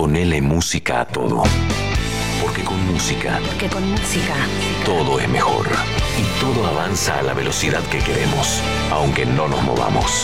Ponele música a todo. Porque con música todo es mejor. Y todo avanza a la velocidad que queremos, aunque no nos movamos.